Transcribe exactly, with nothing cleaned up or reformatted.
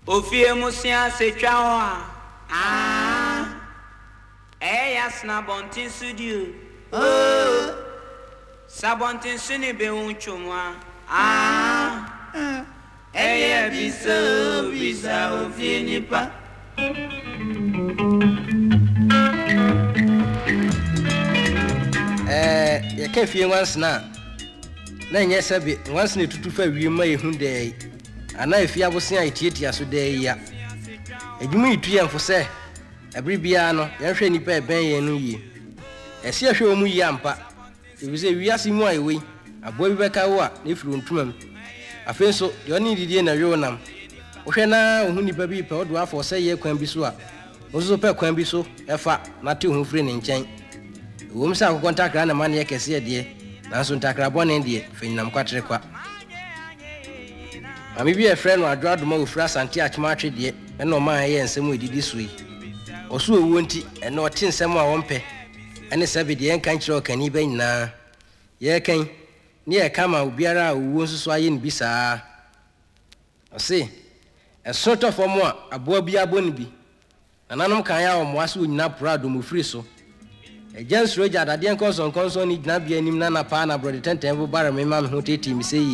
Ofie musia se twa ah eh yasna bontin studio oh sabontin suni be unchumwa ah eh biso bisa ofie nipa eh ye ka fie once na na nye sabe once ne tutu fa wie ma ye hu de ana efie abosen aitietia so de ya edwuma itu ye mfo se ebri bia no ye hwe nipa eben ye no yi ese hwe omu yi ampa ebize wiase mu ayewe abo bi beka wo a ne firi ontumam afen so de oni didie na we wonam wo hwe na ohu nipa bi pe odo afo se ye kwan bi so a ozo pe kwan bi so efa na te ohu firi ne nchen wo msa akokɔ ntakra na ma ne kɛse de nanso ntakra bɔne de fenyinam kwatere kwa ami bi e frɛ no adwo adoma wo fra sante achima atwe de ɛna ɔma yɛ nsɛm edidi so yi ɔso owo nti ɛna ɔte nsɛm a wɔmpɛ ɛne sɛbe de yɛnka nkyerɛ ɔkani ba nyinaa yɛkan ne yɛ kama obiara a owo nso so ayɛ ne bi saa ɔse ɛso tɔfɔ mo a aboa bi abɔ ne bi nananom kan ya ɔmoa so onyina pro adom ofiri so Ejan suro jada dien konson konson ni gna bia nim na na pa na brother tenten bo bara me ma me ho tete mi sei